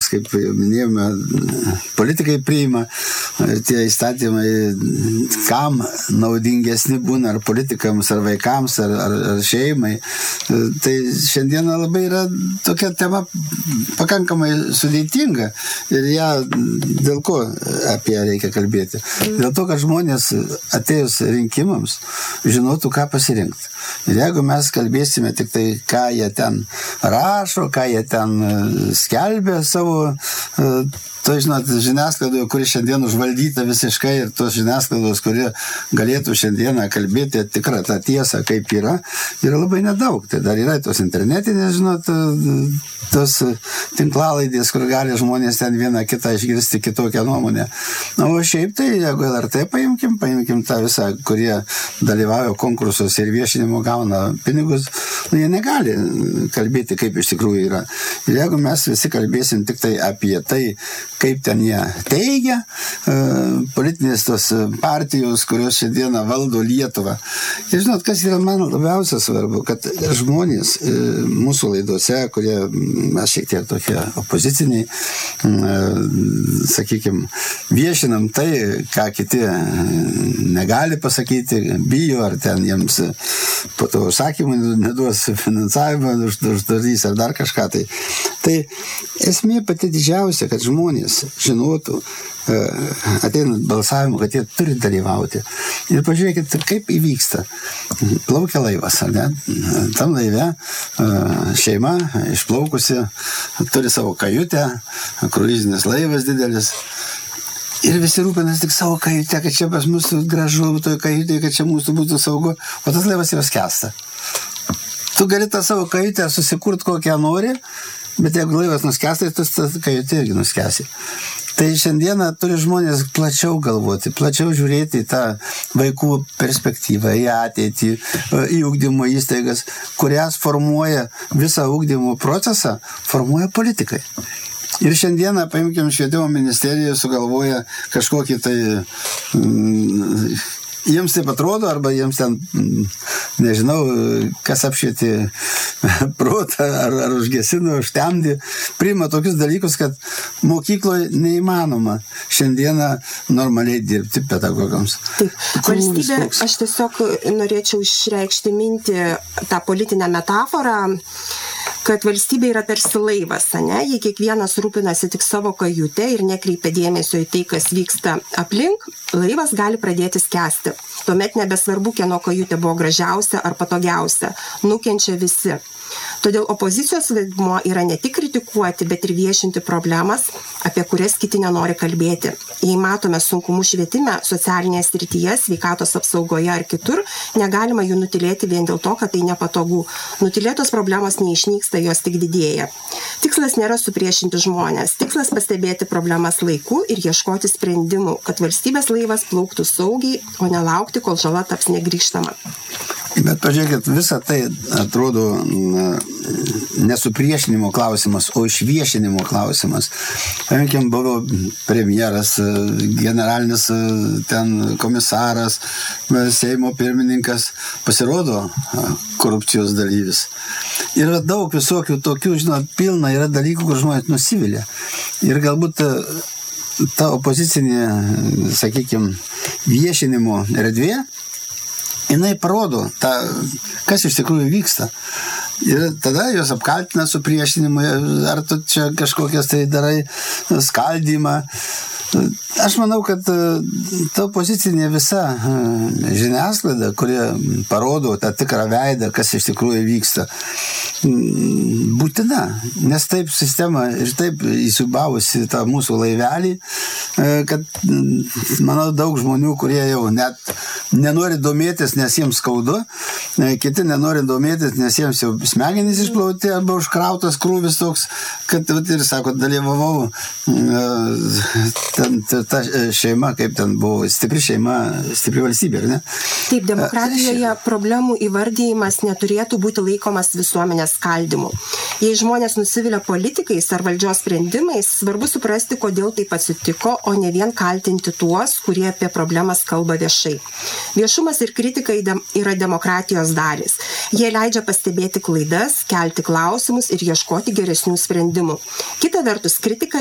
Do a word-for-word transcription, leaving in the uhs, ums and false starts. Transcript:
kaip jau minėjome, politikai priima ir tie įstatymai kam naudingesni būna, ar politikams, ar vaikams, ar, ar, ar šeimai. Tai šiandieną labai yra tokia tema pakankamai sudėtinga ir ją dėl ko apie ją reikia kalbėti. Dėl to, kad žmonės atėjus rinkimams žinotų, ką pasirinkti. Ir jeigu mes kalbėsime tik tai, ką jie ten rašo, ką jie ten skelbia savo, to, žinot, žiniasklaidoje, kuri šiandien užvaldyta visiškai ir tos žiniasklaidos, kuri galėtų šiandieną kalbėti tikrą tą tiesą, kaip yra, yra labai nedaug. Tai dar yra tos internetinės, žinot, tos tinklalaidės, kur gali žmonės ten vieną kitą išgirsti kitokią nuomonę. O šiaip tai, jeigu L R T paimkim, paimkim tą visą, kurie dalyvauja konkursuose ir viešinimo gauna pinigus, nu, jie negali kalbėti, kaip iš tikrųjų yra. Ir jeigu mes visi kalbėsim tik tai apie tai, kaip ten jie teigia, politinės tos partijos, kurios šiandieną valdo Lietuvą. Ir žinot, kas yra man labiausia svarbu, kad žmonės mūsų laidose, kurie mes šiek tiek tokie opoziciniai, sakykime, viešinam tai, ką kiti negali pasakyti, bijo, ar ten jiems po to užsakymų neduos finansavimą, uždarys ar dar kažką. Tai, tai esmė pati didžiausia, kad žmonės žinotų, ateinant balsavimą, kad jie turi dalyvauti. Ir pažiūrėkit, kaip įvyksta. Plaukia laivas, ar ne? Tam laive šeima išplaukusi, turi savo kajutę, kruizinis laivas didelis. Ir visi rūpinasi tik savo kajutę, kad čia pas mūsų gražu, toj kajutėje, kad čia mūsų būtų saugu, o tas laivas jau skęsta. Tu gali tą savo kajutę susikurt kokią nori, bet jeigu laivas nuskęsta, tai tas kajutė irgi nuskęsi. Tai šiandieną turi žmonės plačiau galvoti, plačiau žiūrėti į tą vaikų perspektyvą, į ateitį, į ugdymo įstaigas, kurias formuoja visą ugdymo procesą, formuoja politikai. Ir šiandieną, paimkim, švietimo ministerija sugalvoja kažkokį tai, mm, jiems taip atrodo, arba jiems ten, nežinau, kas apšvietė protą, ar, ar užgesino, užtemdė, priima tokius dalykus, kad mokykloje neįmanoma šiandieną normaliai dirbti pedagogams. Taip, valstybė, aš tiesiog norėčiau išreikšti mintį tą politinę metaforą, kad valstybė yra tarsi laivas, ne? Jei kiekvienas rūpinasi tik savo kajutę ir nekreipia dėmesio į tai, kas vyksta aplink, laivas gali pradėti skęsti. Tuomet nebesvarbu, kieno kajutė buvo gražiausia ar patogiausia. Nukenčia visi. Todėl opozicijos vaidmuo yra ne tik kritikuoti, bet ir viešinti problemas, apie kurias kiti nenori kalbėti. Jei matome sunkumų švietime, socialinėje srityje, sveikatos apsaugoje ar kitur, negalima jų nutilėti vien dėl to, kad tai nepatogu. Nutilėtos problemos neišnyksta, jos tik didėja. Tikslas nėra supriešinti žmonės, tikslas pastebėti problemas laiku ir ieškoti sprendimų, kad valstybės laivas plauktų saugiai, o nelaukti, kol žala taps negrįžtama. Bet pažiūrėkit, visa tai atrodo nesupriešinimo klausimas, o išviešinimo klausimas. Paimkim, buvo premjeras, generalinis ten komisaras, Seimo pirmininkas, pasirodo korupcijos dalyvis. Yra daug visokių tokių, žinot, pilna yra dalykų, kur žmonės nusivilia. Ir galbūt ta opozicinė, sakykime, viešinimo erdvė, jinai parodo, tą, kas iš tikrųjų vyksta. Ir tada jos apkaltina su priešinimu, ar tu čia kažkokias tai darai skaldymą. Aš manau, kad ta opozicinė visa žiniasklaida, kurie parodo tą tikrą veidą, kas iš tikrųjų vyksta, būtina, nes taip sistema ir taip įsiubavusi tą mūsų laivelį, kad, manau, daug žmonių, kurie jau net nenori domėtis, nes jiems skaudu, kiti nenori domėtis, nes jiems jau smegenys išplauti arba užkrautas krūvis toks, kad ir, sako, dalyvavau ten, ta šeima, kaip ten buvo, stipri šeima, stipri valstybė, ar ne? Taip, demokratijoje problemų įvardyjimas neturėtų būti laikomas visuomenės skaldymu. Jei žmonės nusivilia politikais ar valdžios sprendimais, svarbu suprasti, kodėl taip atsitiko, o ne vien kaltinti tuos, kurie apie problemas kalba viešai. Viešumas ir kritika yra demokratijos dalis. Jie leidžia pastebėti klaidas, kelti klausimus ir ieškoti geresnių sprendimų. Kita vertus, kritika